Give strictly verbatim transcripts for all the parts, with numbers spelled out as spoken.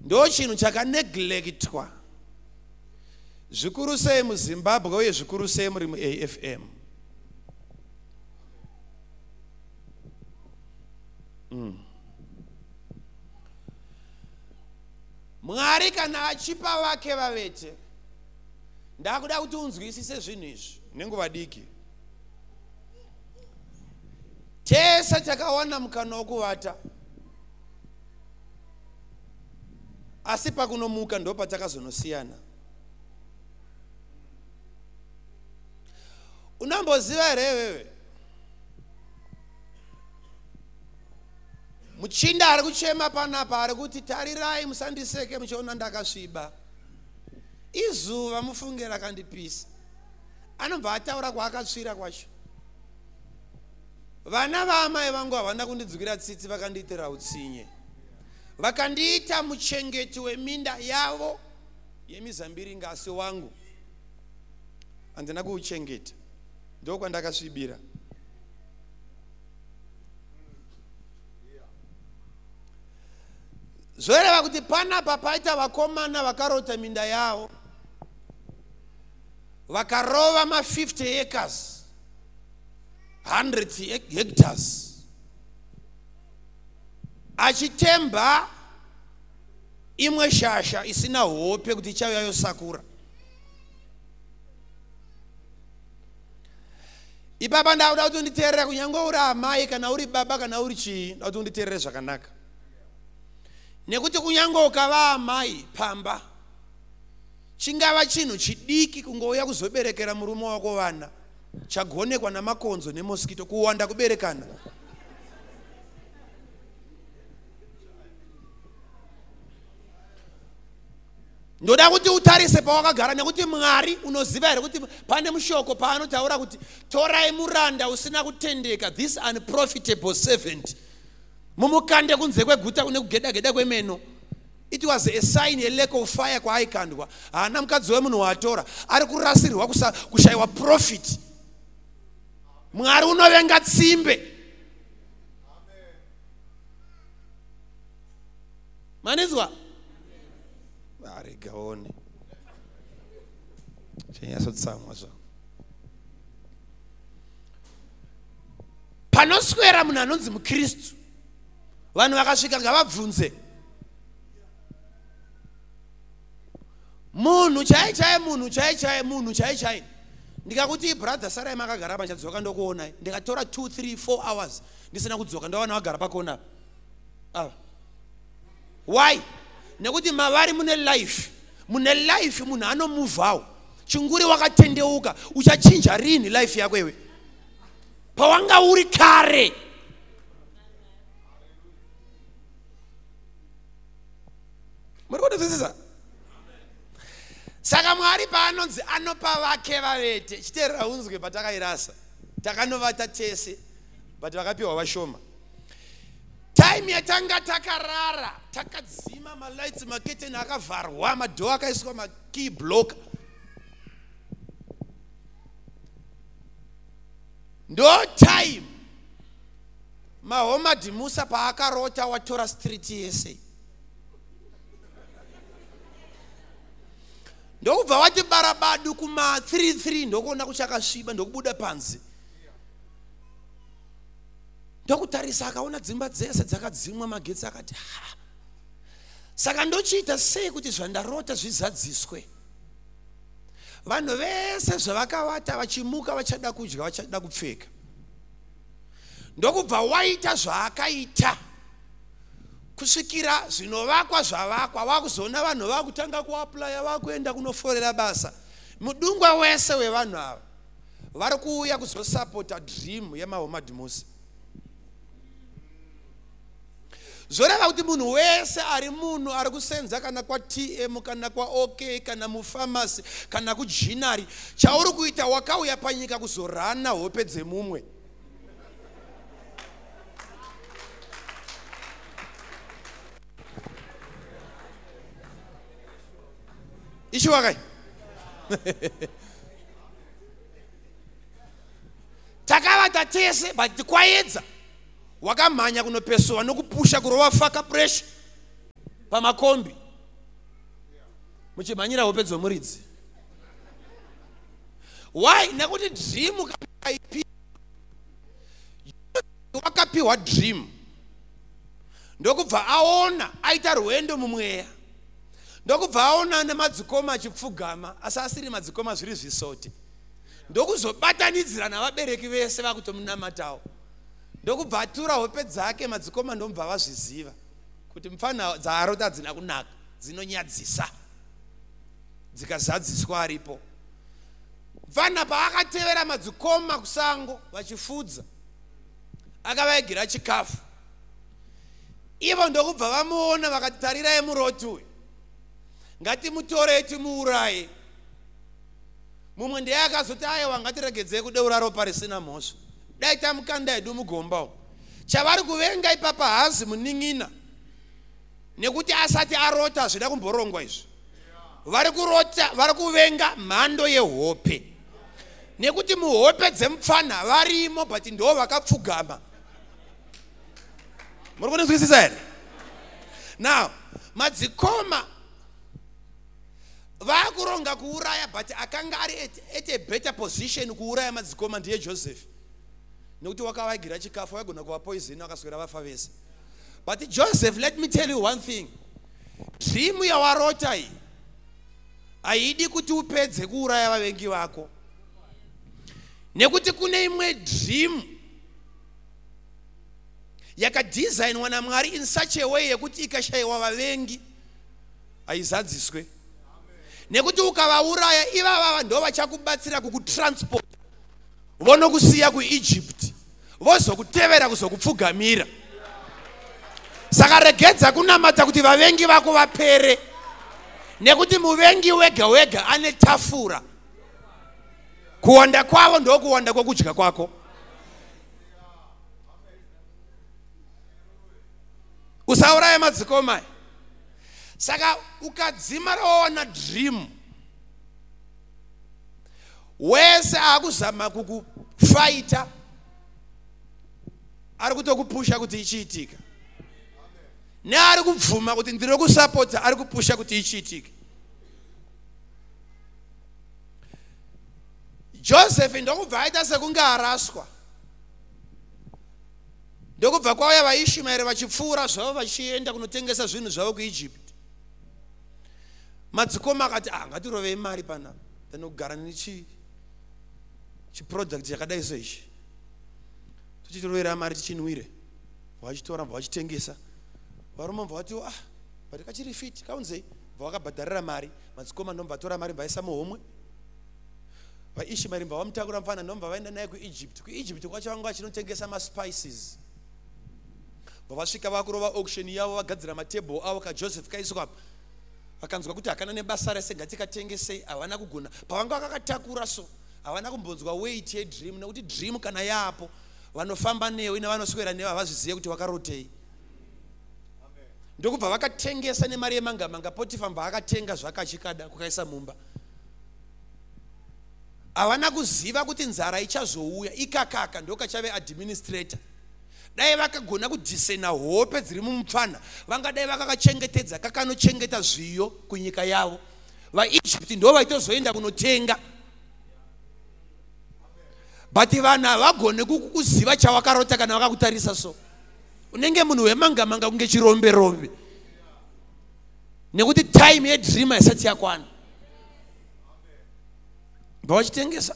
ndo chinhu chakaneglectwa zvikuru sei muZimbabwe uye zvikuru sei muri mu-A F M. Mm. Mwari kana achipa vake vavete, ndakuda kuti unzwisise zvinhu izvi nenguva diki. Tese takawana mukana wokuvata, asi pakunomuka ndo patakazonosiyana. Unamboziva here wewe muchinda ari kuchema panapa ari kuti tarirai musandiseke muchiona ndakasviba, izuva mufunge rakandipisa. Anobva ataura kwaakasvira kwacho. Vana vaamai vangu havana kundidzukira tsitsi, vakandiitira utsinye, vakandiita muchengeti weminda yavo yemizambiringa, asi wangu handina kuuchengeta, ndo kwandakasvibira. Zvoreva kuti panapa paita vakomana vakarota minda yavo, vakarova ma fifty acres, one hundred hectares, achitemba imwe shasha isina hope kuti chauya yosakura. Ipapa ndauda kuti unditeerere, kunyange uri amai kana uri baba kana uri chii, ndauda kuti unditeerere zvakanaka. Nekuti kunyange ukava amai pamba, chingava chinhu chidiki kungouya kuzoberekera murume wako vana, chagonekwa namakonzo nemoskito, kuwanda kuberekana. Ndoda kuti utarise pawakagara, nekuti Mwari unoziva here kuti pane mushoko paanotaura kuti torai muranda usina kutendeka, this unprofitable servant, mumukande kunze kweguta kune kugedageda kwemeno. It was a sign, a lack of fire kwaaikandwa. Haana mukadzi wemunhu waatora ari kurasirwa kushayiwa profit. Mwari unovenga tsimbe. Manizwa? Gaone chenyasotsamwa zvangu. Panoswera munhu anonzi muKristu, vanhu vakasvika ngavabvunze. Munhu chai chai, munhu chai chai, munhu chai chai. Ndikakuti brother sarai makagara apa ndadzoka ndokuonai, ndikatora two three four hours ndisina kudzoka, ndawana wagara pakona apa. Why? Nekuti mavari mune life, mune life munhu anomuvawo. Chinguri wakatendeuka, uchachinja rini life yako iwe pawanga uri kare. Muri kutozwisisa? Saka Mwari paanonzi anopa vake vavete, chiteerera unzwe patakairasa, takanovata tese but vakapiwa vashoma. Time yatanga takarara, takadzima malights, maketeni akavharwa, madhoo akaiswa makey block. Ndo time Mahoma Dimusa paakarota watora street yese. Ndokubva wati barabadu kuma three three ndokuona kuchakasviba, ndokubuda panze. Ndokutarisa akaona dzimba dzese dzakadzimwa magetsi, akati ha, saka ndochiita sei kuti zvandarota zvizadziswe. Vanhu vese zvavakavata vachimuka vachada kudya, vachada kupfeka. Ndokubva waita zvaakaita kusvikira zvinovakwa zvavakwa, vakuzoona vanhu vakutanga kuaplaya, vakuenda kunoforera basa. Mudungwa wese wevanhu ava vari kuuya kuzosapota dream yaMahoma Dimusa. Zoreva kuti munhu wese ari munhu ari kusenza kana kwa T M kana kwa OK kana mufamasi kana kujinari, chauri kuita wakauya panyika kuzorana hope dzemumwe. Ishi wakai takavata tese but kwaedza wakamhanya kunopesowa nokupusha kurova faka pressure pamakombi. muchimhanyira hope dzomuridzi. Why? Nekuti dream kaipi wakapiwa dream ndokubva aona aita rwendo mumweya, ndokubva aona nemadzikoma achipfugama asi asiri madzikoma zviri zvisote, ndokuzobatanidzira navabereki vese vakutomunamatawo, ndokubva atura hope dzake madzikoma ndomubva vazviziva kuti mufana dzaarota hadzina kunaka, dzinonyadzisa, dzikazadziswa aripo. Mufana paakatevera madzikoma kusango vachifudza, akavaigira chikafu, ivo ndokubva vamuona vakati tarirai muroti uyu, ngatimutorei timuuraye. Mumwe ndiye akazoti aiwa ngatiregedzei kudeura ropa risina mhosva, dai tamukanda edu mugomba. Chavari kuvenga ipapa hazi muning'ina, nekuti asati arota zvida kumborongwa izvi. Vari kurota, vari kuvenga mhando yehope, nekuti muhope dzemupfana varimo but ndo vakapfugama. Muri kunzwisisa here? Now, madzikoma vakuronga kuuraya but akanga ari at a better position kuuraya madzikoma ndiye Joseph. Nekuti wakavagira chikafu wagona kuva poison wakaswera vafa vese. But Joseph, let me tell you one thing. Dream yawarota iyi haidi kuti upedze kuuraya vavengi vako. Nekuti kune imwe dream yakadesignwa naMwari in such a way yekuti ikashayiwa vavengi haizadziswe. Nekuti ukavauraya ivava ndo vachakubatsira kukutransport vonokusiya kuEgypt vozokutevera kuzokupfugamira. Saka regedza kunamata kuti vavengi vako vapere, nekuti muvengi wega wega ane tafura. Kuwanda kwavo ndo kuwanda kwokudya kwako. Usauraya madzikoma. Saka ukadzima raona dream, wese akuzama kukufighta ari kutokupusha kuti ichiitika, neari kubvuma kuti ndiri kusapota ari kupusha kuti ichiitika. Joseph ndokubva aita sekunge araswa, ndokubva kwauya vaIshmaeri vachipfuura zvavo vachienda kunotengesa zvinhu zvavo kuEgypt. Madzikoma akati ah ngatirovei mari pana tanogara nechi chiproduct yakadai so ichi, tichirovera mari tichinwire, vachitora vachitengesa. Varume vati ah but kachiri fit kaunzei, vakabhadharira mari. Madzikoma ndomba tora mari vaisa muhomwe. VaIshmaeri vamutakura mfana ndomba vaenda naye kuEgypt. kuEgypt kwacho vanga vachinotengesa ma spices. Vavasvika vakurova auction yavo vagadzira matable avo kaJoseph kaiswa. Vakanzwa kuti hakana nebasa rese ngatikatengese, havana kugona. Pavanga vakakatakura so havana kumbonzwa weight yedream, nekuti dream kana yapo vanofamba newe nevanoswera newe havazvizive kuti wakarotei. Ndokubva vakatengesa nemari yemanga manga. Potifa mbva akatenga zvakachikada kukaisa mumba. Havana kuziva kuti nzara ichazouya, ikakaka ndokachave administrator. Dai vakagona kudisena hope dziri mumupfana, vangadai vakakachengetedza kakanochengeta zviyo kunyika yavo. VaEgypt ndo vaitozoenda kunotenga. But vana vagone kukuziva chawakarota kana vakakutarisa so. Unenge munhu wemanga manga kunge chirombe rombe. Nekuti time yedream haisati yakwana. Vachitengesa.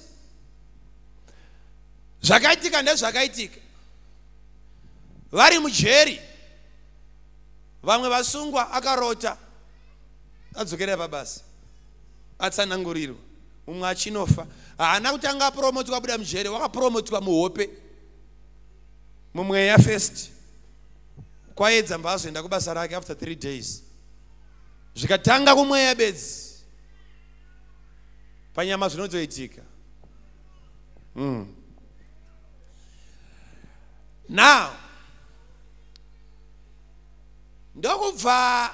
Zvakaitika ndezvakaitika. Vari mujeri, vamwe vasungwa akarota adzokera pabasa atsanangurirwa, mumwe achinofa. Haana kutanga apromotwa buda mujeri, wakapromotwa muhope mumweya first. Kwaedza mbazoenda kubasa rake after three days. Zvikatanga kumweya bedzi, panyama zvinozoitika. Mm. Now, ndokubva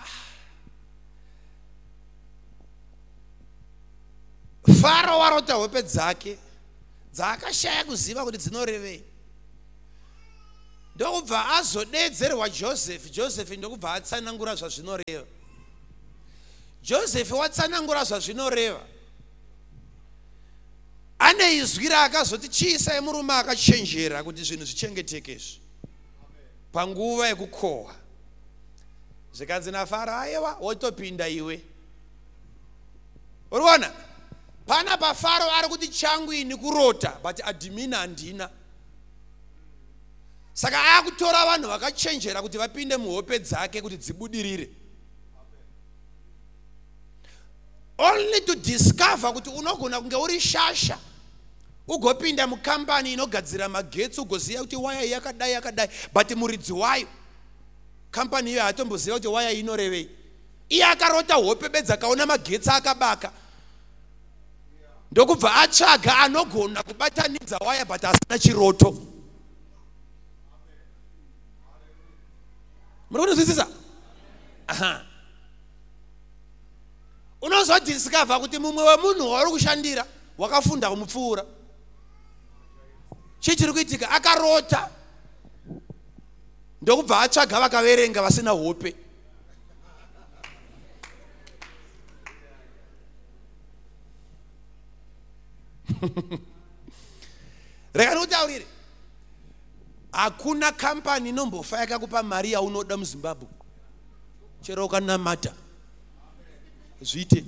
Faro warota hope dzake dzaakashaya kuziva kuti dzinorevei. Ndokubva azodedzerwa Joseph. Joseph ndokubva atsanangura zvazvinoreva. Joseph watsanangura zvazvinoreva. Ane izwi raakazoti chiisai murume akachenjera kuti zvinhu zvichengeteke izvi panguva yekukohwa. Zvikanzi naFaro, aiwa wotopinda iwe. Uriona? Pana paFaro ari kuti changu ini kurota, but adimina handina. Saka akutora vanhu vakachenjera kuti vapinde muhope dzake kuti dzibudirire. Only to discover kuti unogona kunge uri shasha. Ugopinda mukambani inogadzira magetsi ugoziva kuti waya yakadai yakadai, but muridzi wayo company iyo hatomboziva kuti waya inorevei. Iye akarota hope bedza akaona magetsi akabaka. Ndokubva atsvaga anogona kubatanidza waya but asina chiroto. Muri kunzwisisa? Aha. Unozodiscover kuti mumwe wemunhu wauri kushandira wakafunda kumupfuura. Chii chiri kuitika? Akarota. Ndokubva atsvaga vakaverenga vasina hope. Rega ndikutaurire. Hakuna kampani inombofa yakakupa mari yaunoda muZimbabwe. Chero ukanamata. Zviite.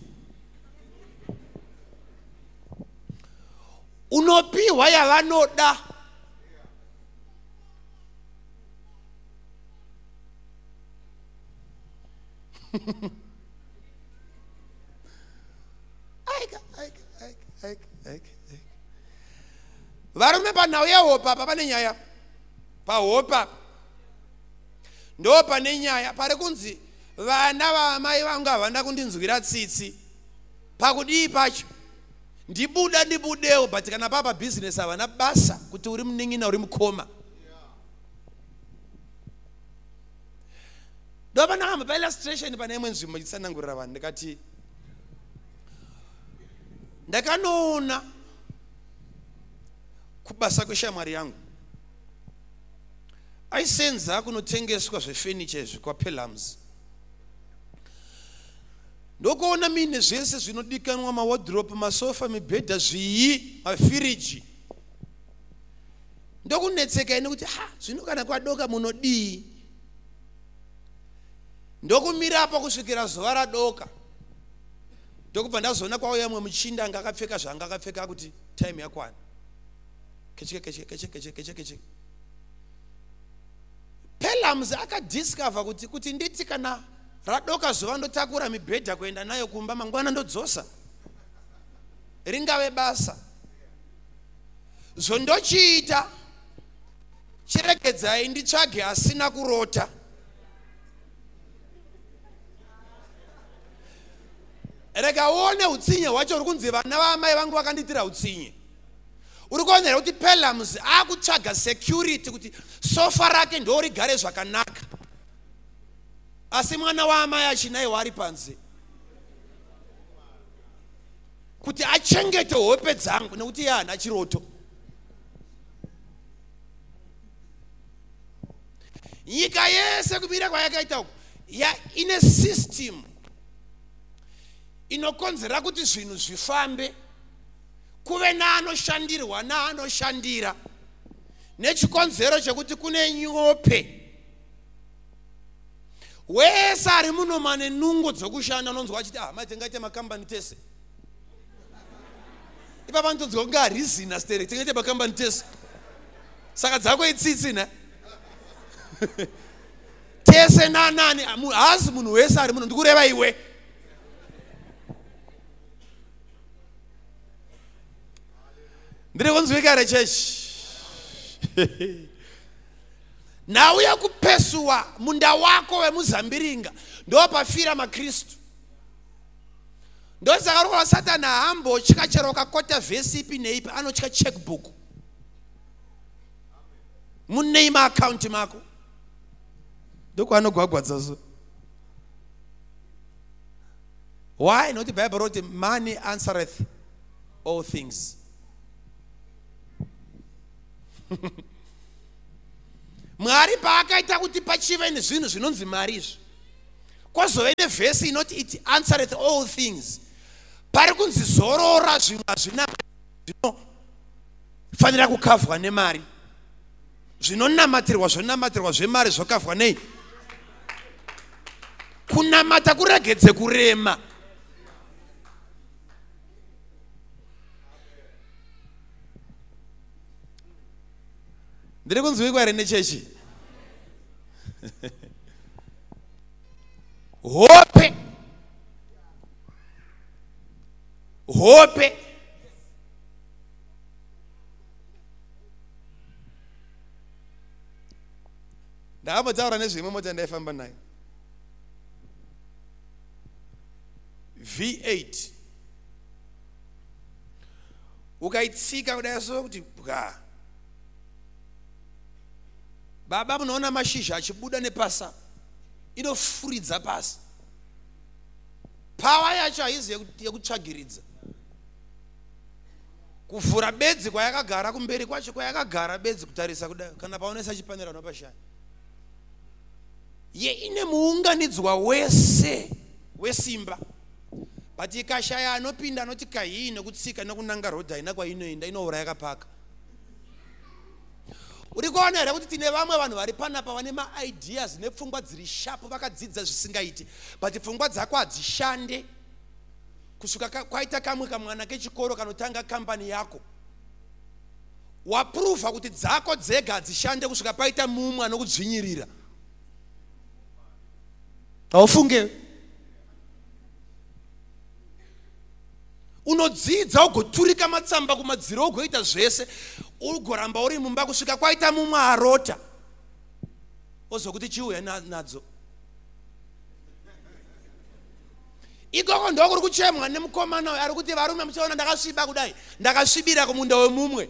Unopiwa yavanoda. Aika, aika, aika, aika, aika. Varume panhau yehopa pane nyaya. Pahopa ndo pane nyaya pari kunzi vana vamai vangu havana kundinzwira tsitsi. Pakudii pacho? Ndibuda ndibudewo, but kana papa business havana basa kuti uri muning'ina uri mukoma. Ndo panahamba pa illustration pane imwe nzvimbo nditsanangurira vanhu ndikati ndakanoona kubasa kweshamwari yangu aisenza kunotengeswa zvefurniture izvi kwaPelhams. Ndokuona mine zvese zvinodikanwa, mawardrobe, masofa, mibhedha, zvii, mafiriji. Ndokunetseka ine kuti ha, zvino kana kwadoka munodii. Ndokumira apa kusvikira zuva radoka. Ndokubva ndazoona kwauya mumwe muchinda anga akapfeka zvanga akapfeka kuti time yakwana. Kecheke kecheke kecheke kecheke kecheke. Pelhams akadiscover kuti kuti nditi kana radoka zuva ndotakura mibhedha kuenda nayo kumba mangwana ndodzosa. Ringave basa. Zondochiita chiregedzai nditsvage asina kurota. Rega uone utsinye hwacho uri kunzi vana vamai vangu vakanditira utsinye. Uri kuonera kuti Pelhams akutsvaga security kuti sofa rake ndo rigare zvakanaka. Asi mwana waamai achinaiwa ari panze. Kuti achengete hope dzangu nekuti iye haana chiroto. Nyika yese kumira kwayakaita uku ya ine system inokonzera kuti zvinhu zvifambe. Kuve naanoshandirwa naanoshandira. Nechikonzero chekuti kune nyope. Wese ari muno mane nungo dzokushanda nonzwa achiti ah mai tengaite makambani tese. Ipa vantu nzonga harizina stere tengaite makambani tese. Saka dzako itsitsi na. Tese na nani hazi munhu wese ari muno ndikureva iwe. Ndiri kunzwika re church. Nauya kupesuwa munda wako wemuzambiringa ndo pafira maKristu. Ndo saka Satani hambo chikacheroka kota vhesi ipi neipi anochika checkbook. Muname account mako. Ndoko anogwagwadza so. Why? Not the Bible wrote money answereth all things. Mwari paakaita kuti pachive nezvinhu zvinonzi mari izvi kwazove nevhesi inoti it answereth all things. Pari kunzi zorora zvimwe hazvina zvinofanira kukavhwa nemari, zvinonamatirwa zvonamatirwa zvemari zvokavhwa nei? Kunamata kuregedze kurema. Ndiri kunzwikwa here nechechi? Hope. Hope. Ndakambotsaura nezvimwe mota ndaifamba nayo. V eight. Ukaitsika kudai so kuti bwa. Baba munoona mashizha achibuda nepasa. Inofuridza pasi. Power yacho haizi yekutsvagiridza. Kuvhura bedzi kwayakagara kumberi kwacho kwayakagara bedzi kutarisa kudai kana paonesa chipanera unopashaya. Ye ine muunganidzwa wese wesimba. But ikashaya anopinda anoti kahii nekutsika nekunanga rodha haina kwainoenda, inoura yakapaka. Uri kuona here kuti tine vamwe vanhu vari panapa vane ma-ideas nepfungwa dziri sharp vakadzidza zvisingaiti, but pfungwa dzako hadzishande kusvika kwaita kamwe kamwana kechikoro kanotanga kambani yako. Waprova kuti dzako dzega hadzishande kusvika paita mumwe anokudzvinyirira. Haufunge? Unodzidza ugoturika matsamba kumadziro ugoita zvese, ugoramba uri mumba kusvika kwaita mumwe arota ozokuti chiuya nadzo. Ikoko ndokuri kuchemwa nemukomana ari kuti varume muchaona ndakasviba kudai, ndakasvibira kumunda wemumwe.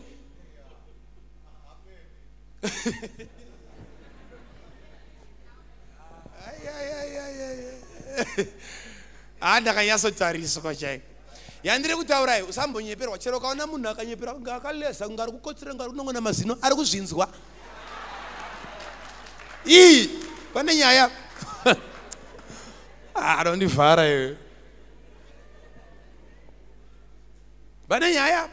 Ah, ndakanyatsotariswa chai. Yandiri kutaurai usambonyeperwa, chero kaona munhu akanyepera kunga akaleza kunga ari kukotsera kunga ari kunong'ona mazino ari kuzvinzwa. Ii pane nyaya. Ah, ndondivhara iwe. Pane nyaya.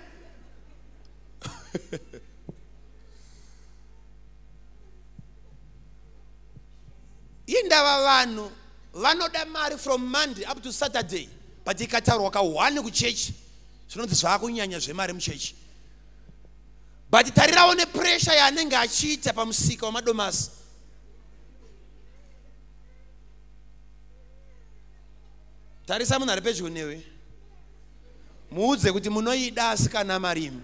Indava vanhu vanoda mari from Monday up to Saturday, but ikataurwa kahwani kuchechi zvinonzi zvaakunyanya zvemari muchechi. But tarirawo nepressure yaanenge achiita pamusika wamadomasi. Tarisa munhu ari pedyo newe, muudze kuti munoida asikana marimi.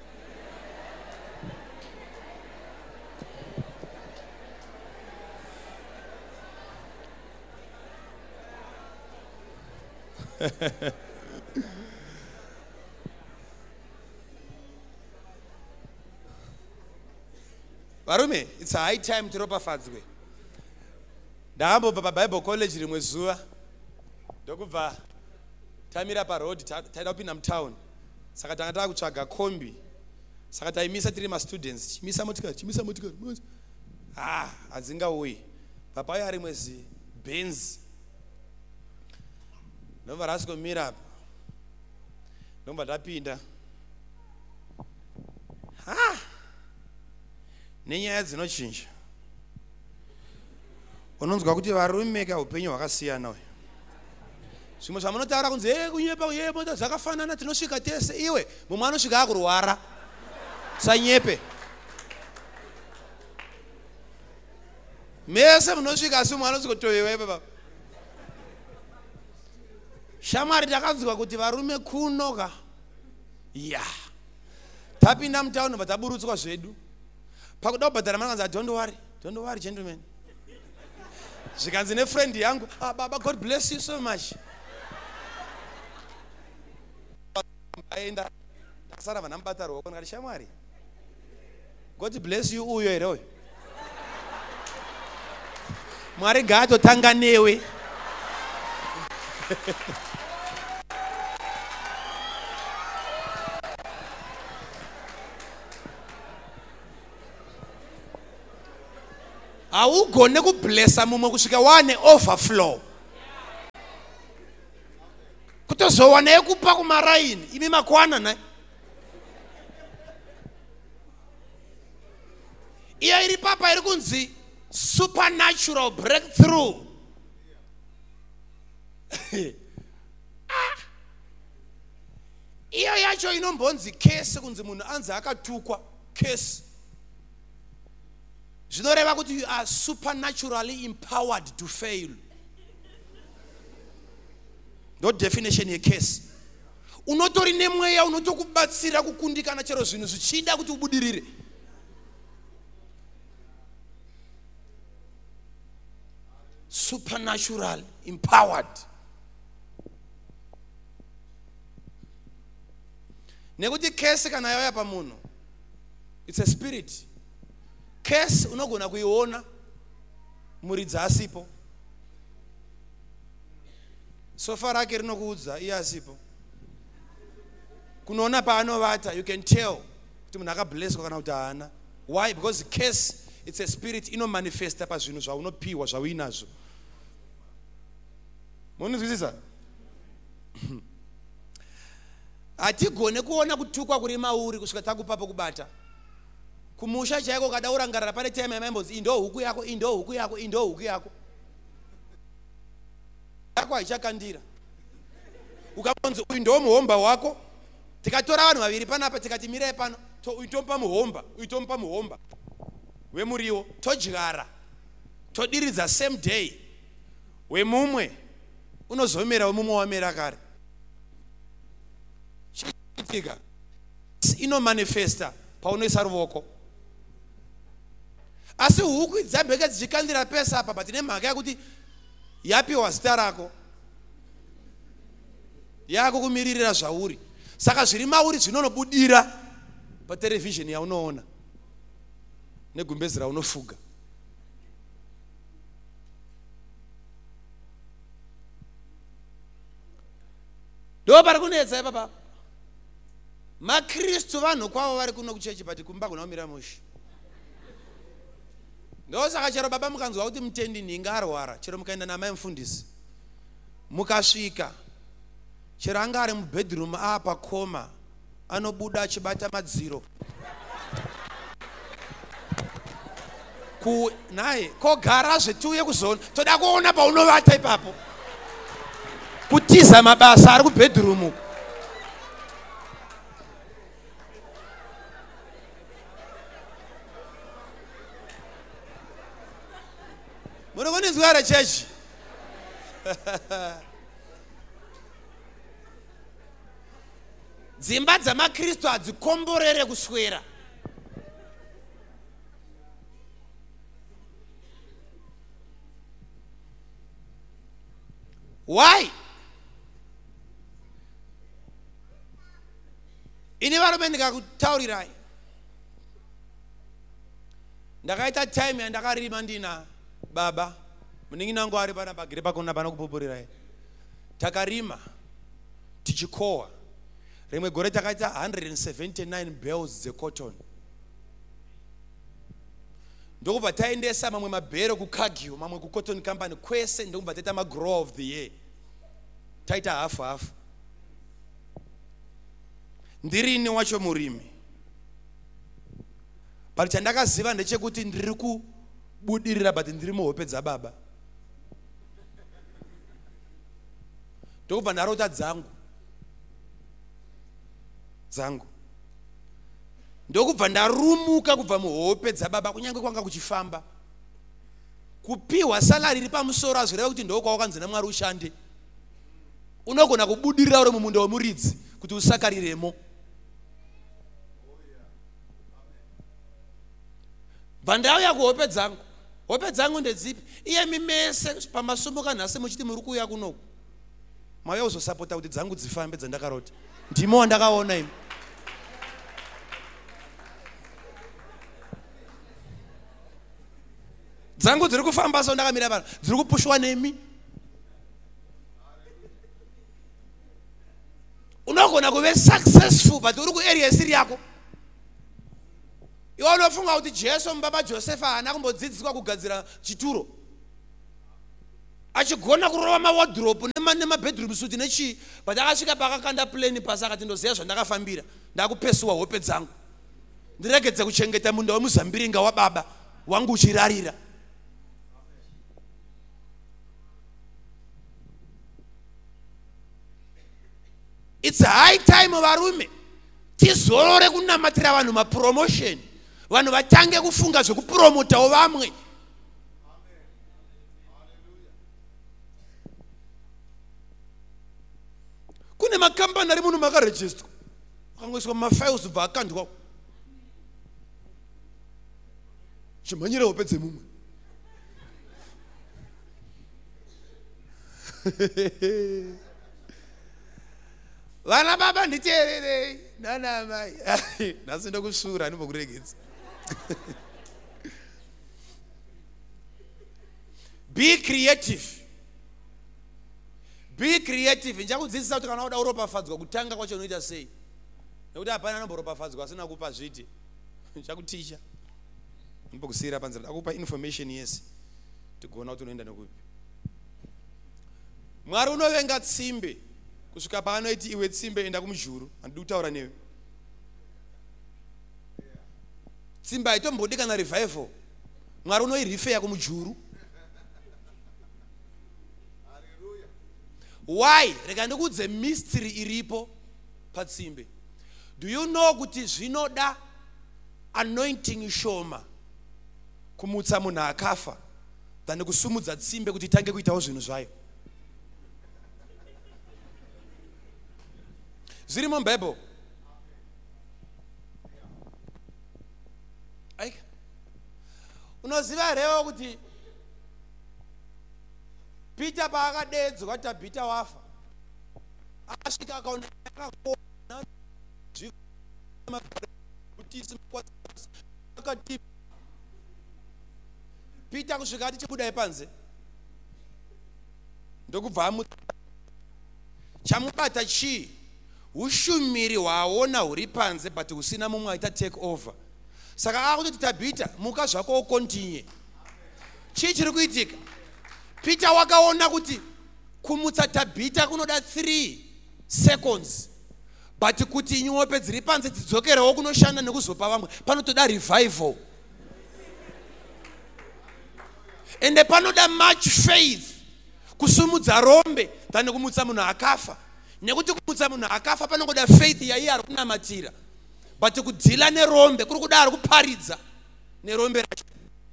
Varume, it's a high time tiropafadzwe. Ndakambobva paBible college rimwe zuva ndokubva tamira paroad taida kupinda mutown, saka tanga tava kutsvaga kombi, saka taimisa tiri mastudents, chimisa motikari chimisa motikari ah hadzingauyi. Papauya rimwe zi Benz ndobva rasikomira apa, ndobva tapinda. Ah, nenyaya dzinochinja. Unonzwa kuti varume kaupenyu hwakasiyana we. Zvimwe zvamunotaura kunzi hey kunyepa ye mota dzakafanana tinosvika tese, iwe mumwe anosvika akurwara. Sanyepe. Mese munosvika asi mumwe anozikotowewe baba. Shamwari takanzwa kuti varume kunoka. Ya. Tapinda mutauni bataburutswa zvedu. Pakuda kubhadhara mari don't worry, don't worry gentlemen. Zvikanzi ne friend yangu, ah baba God bless you so much. Aenda ndasara vanambata roko ngati shamwari. God bless you uyo here. Mwari gato tanga newe. Augone kublessa mumwe kusvika wane overflow. tozowana yekupa kumaraini imi makwana naye iya iri papa iri kunzi supernatural breakthrough. Iyo yacho inombonzi case kunzi munhu anzi akatukwa case. Zvinoreva kuti you are supernaturally empowered to fail. No definition ye case. Unotori nemweya unotokubatsira kukundikana chero zvinhu zvichida kuti ubudirire. Supernatural empowered. Nekuti case kana yauya pamunhu, it's a spirit. Case unogona kuiona muridzi asipo, sofa rake rinokuudza iye asipo, kunoona paanovata you can tell kuti munhu akablesswa kana kuti haana. Why? Because case it's a spirit, inomanifesta pazvinhu zvaunopiwa zvauinazvo. Munozwisisa? Hatigone kuona kutukwa kuri mauri kusvika takupa pokubata. Kumusha chaiko kada urangarira pane time yamaimbozi indo huku yako indo huku yako indo huku yako yako haichakandira. Ukamonzi uyu ndo muhomba wako, tikatora vanhu vaviri panapa tikati mirai pano uitompa muhomba uitompa muhomba wemuriwo todyara todiridza same day, wemumwe unozomera wemumwe wamera kare. Chitika ino manifesta paunoisa ruoko. Asi huku dzabheka dzichikandira pesa apa but nemhaka yakuti yapiwa zita rako yako kumiririra zvauri, saka zviri mauri zvinonobudira patelevision yaunoona negumbezi raunofuga. Ndo pari kunetsa ipapa. Makristu vanhu kwavo vari kuno kuchechi but kumba kuna umira mushi. Ndo saka chero baba mukanzwa kuti mutendi ninga arwara, chero mukaenda namai mufundisi mukasvika, chero anga ari mubedroom apa koma anobuda achibata madziro ku naye kogara zvetuye kuzona toda kuona paunovata ipapo kutiza mabasa ari kubedroom. Munogonezwara chechi. Dzimba dzamakristu hadzikomborere kuswera. Why? Ini varume ndikakutaurirai. Ndakaita time yandakarima ndina baba muningi nangu ari pana pagire pakona pana kupupurirai. Takarima tichikowa. Rimwe gore takaita one hundred seventy-nine bales dzecotton. Ndokubva taendesa mamwe mabhero kuKagio, mamwe kuCotton Company kwese, ndokubva taita magrower of the year. Taita hafu hafu. Ndirini wacho murimi. Pari chandakaziva ndechekuti ndiri kubudirira but ndiri muhope dzababa. Ndokubva ndarota dzangu. Zangu. Ndokubva ndarumuka kubva muhope dzababa kunyange kwanga kuchifamba. Kupiwa salary iri pamusoro azvireva kuti ndoko kwakanzi naMwari ushande. Unogona kubudirira uri mumunda wemuridzi kuti usakariremo. Vandauya kuhope dzangu. Hope dzangu ndedzipi? Iye mimese pamasumbuka nhasi muchiti muri kuuya kunoku. Mauya kuzosapota kuti dzangu dzifambe dzandakarota. Ndimo wandakaona imi. Dzangu dziri kufamba so ndakamira pano. Dziri kupushwa nemi. Unogona kuve successful but uri ku area isiri yako. Iwe unofunga kuti Jesu mbaba Joseph haana kumbodzidziswa kugadzira chituro. achigona kurova mawardrobe nemabedroom suit nechii, but akasvika paakakanda plane pasi akati ndoziva zvandakafambira, ndakupesiwa hope dzangu ndiregedze kuchengeta munda wemuzambiringa wababa wangu uchirarira. It's high time varume tizorore kunamatira vanhu mapromotion, vanhu vatange kufunga zvekupromotawo vamwe. Kune makambani ari muno makarejistwa akangoiswa mafiles bva akandwa chimhanyira hope dzemumwe. Vana baba nditeererei nana mai nhasi ndokusvura ndimbokuregedza. Be creative. Be creative. Ndichakudzidzisa kuti kana uda kuropafadzwa kutanga kwacho unoita sei, nekuti hapana anomboropafadzwa asina kupa zviti. Ndichakuticha ndimbokusiyira panzira, ndakupa information yese tigona kuti unoenda nekupi. Mwari unovenga tsimbe kusvika paanoiti iwe tsimbe enda kumujuru, handidi kutaura newe. Tsimbe haitombodi kana revival, Mwari unoirifeya kumujuru. Why? Reka ndikudze mystery iripo patsimbe. Do you know kuti zvinoda anointing shoma kumutsa munhu akafa than kusumudza tsimbe kuti itange kuitawo zvinhu zvayo? Zviri muBhayibheri. Aika. Unoziva rewo kuti Peter paakadedzwa kuti Tabhita wafa, akasvika akaona akakona akati Peter kusvika ati chibudai panze ndokubva amu chamubata chii, ushumiri hwaona huri panze but husina mumwe aita take over. Saka akutoti Tabhita muka zvako ukontinye. Chii chiri kuitika? Peter wakaona kuti kumutsa Tabhita kunoda three seconds, but kuti nyope dziri panze dzidzokerewo kunoshanda nekuzopa vamwe panotoda revival. Ende panoda much faith kusumudza rombe than kumutsa munhu akafa, nekuti kumutsa munhu akafa panongoda faith yaiye ari kunamatira, but kudhila nerombe kuri kuda ari kuparidza nerombe racho.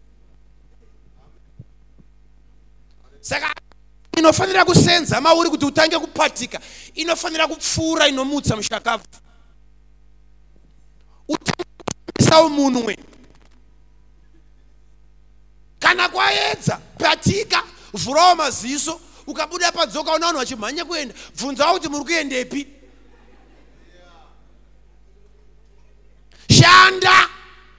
Saka inofanira kusenza mauri kuti utange kupatika, inofanira kupfuura inomutsa mushakafu. Utange munwe kana kwaedza patika vhurawo maziso, ukabuda padzoka una vanhu vachimhanya kuenda, bvunzawo kuti muri kuendepi. Shanda.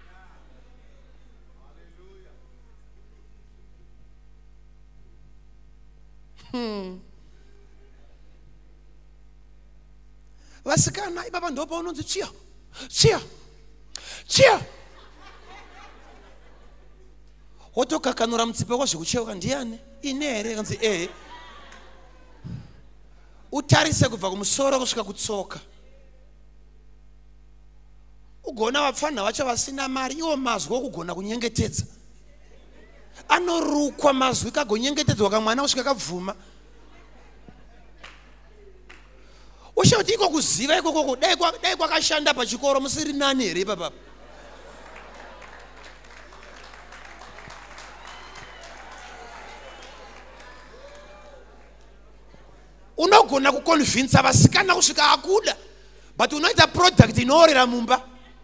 Hmm. Vasikana ibaba ndopa unonzi chiya chiya chiya wotokakanura mutsipe wazvekucheuka ndiani ine here kanzi eh, utarise kubva kumusoro kusvika kutsoka. Ugona vapfana vacho vasina mari, iwo mazwi okugona kunyengetedza anorukwa mazwi kagonyengetedzwa kamwana kusvika kabvuma. Usha kuti iko kuziva ikoko dai kwakashanda pachikoro musiri nani here papa. Unogona kuconvince vasikana kusvika akuda, but unoita product inoorera mumba,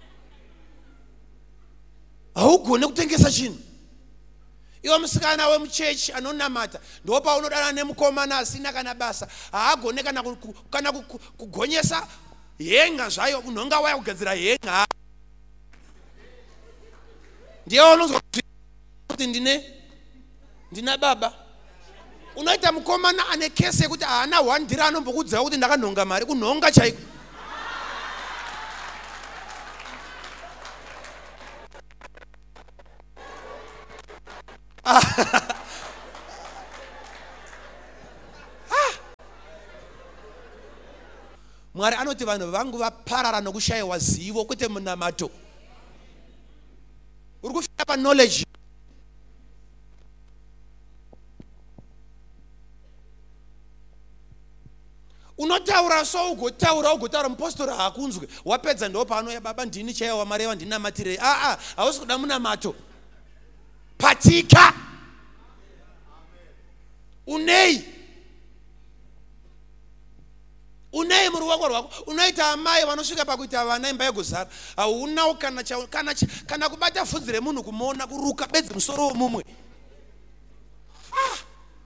haugone kutengesa chinhu. Iwo musikana wemuchechi anonamata ndopa unodana nemukomana asina kana basa, haagone kana kana kugonyesa henga zvayo, unonga waya kugadzira henga. Ndiye unozwa kuti ndine ndina baba. Unoita mukomana ane kese yekuti haana one dhira anombokudzawo kuti ndakanhonga mari, kunhonga chaiko. Mwari anoti vanhu vangu vaparara nokushayiwa zivo kwete munamato. Uri kufika pa knowledge. Unotaura so ugotaura ugotaura mupostori haakunzwe. Wapedza ndo paanoya baba ndini chaiwa mareva ndinamatirei. Ah ah, hausi kuda munamato. Patika. Unei. Unei muri wako rwako. Unoita amai vanosvika pakuita vana imba yegozara. Haunawo kana kana kana kubata vhudzi remunhu kumuona kuruka bedzi musoro womumwe. Ah.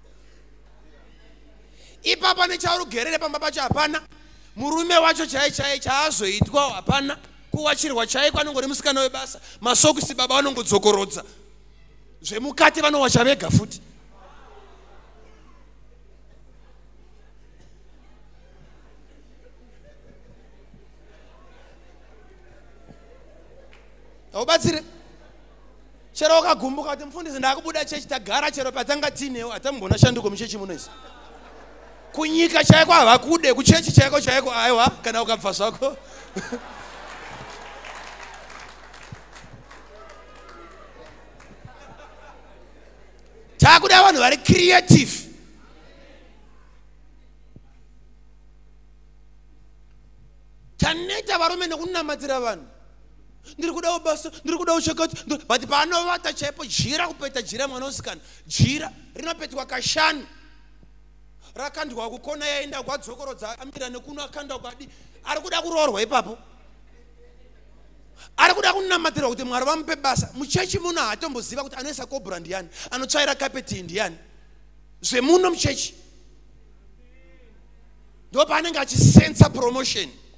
Ipapa necharugerere pamba pacho hapana. Murume wacho chai chai chaazoitwa hapana. Kuwachirwa chai kwanongori musikana webasa. Masokisi baba vanongodzokorodza. Zvemukati vanowacha vega futi. Aubatsire. Chero wakagumbuka kuti mufundisi ndakubuda chechi tagara chero patanga tinewo atambona shanduko muchechi munoisi. Kunyika chaiko havakude, kuchechi chaiko chaiko aiwa kana ukabva zvako. Takuda vanhu vari creative. Taneta varume nekunamatira vanhu. Ndiri kuda basa, ndiri kuda ushakati, but panovata chaipo jira kupeta jira mwana usikana. Jira rinopetwa kashanu. Rakandwa kukona yaenda kwadzokorodza amira nekuno akanda ukadi. Ari kuda kuroorwa ipapo. Ari kuda kunamatira kuti Mwari vamupe basa. Muchechi muno hatomboziva kuti anoisa kobra ndiani, anotsvaira kapeti ndiani. Zvemuno muchechi. Ndo paanenge achisensa promotion.